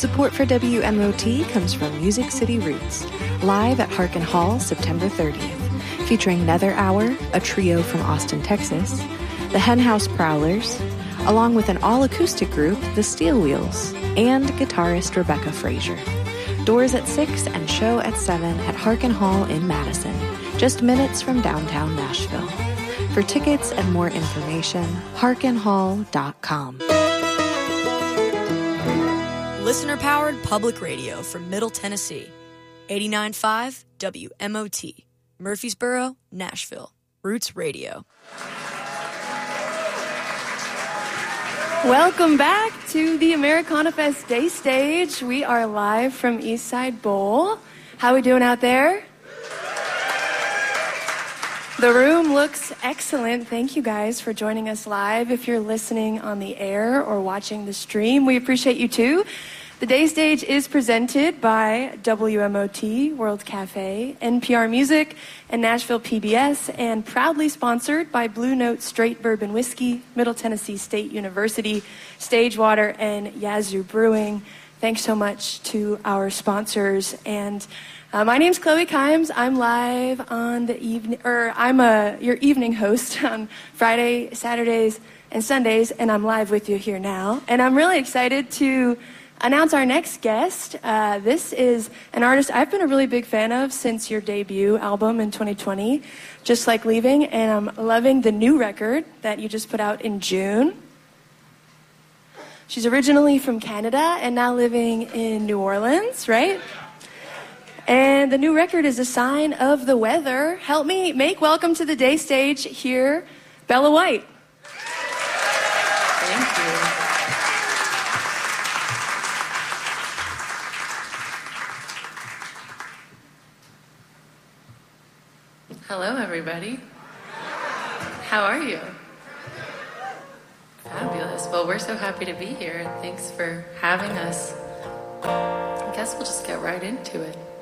Support for WMOT comes from Music City Roots, live at Harkin Hall September 30th, featuring Nether Hour, a trio from Austin, Texas, the Henhouse Prowlers, along with an all-acoustic group, the Steel Wheels, and guitarist Rebecca Frazier. Doors at 6 and show at 7 at Harkin Hall in Madison, just minutes from downtown Nashville. For tickets and more information, harkinhall.com. Listener-powered public radio from Middle Tennessee. 89.5 WMOT. Murfreesboro, Nashville. Roots Radio. Welcome back to the Americana Fest Day Stage. We are live from Eastside Bowl. How we doing out there? The room looks excellent. Thank you guys for joining us live. If you're listening on the air or watching the stream, we appreciate you too. The Day Stage is presented by WMOT, World Cafe, NPR Music, and Nashville PBS, and proudly sponsored by Blue Note Straight Bourbon Whiskey, Middle Tennessee State University, Stagewater, and Yazoo Brewing. Thanks so much to our sponsors. And my name's Chloe Kimes. I'm live on the evening, I'm your evening host on Friday, Saturdays, and Sundays, and I'm live with you here now. And I'm really excited to announce our next guest. This is an artist I've been a really big fan of since your debut album in 2020, Just Like Leaving, and I'm loving the new record that you just put out in June. She's originally from Canada and now living in New Orleans, right? And the new record is a sign of the weather. Help me make welcome to the Day Stage here, Bella White. Thank you. Hello, everybody. How are you? Fabulous. Well, we're so happy to be here, and thanks for having us. I guess we'll just get right into it.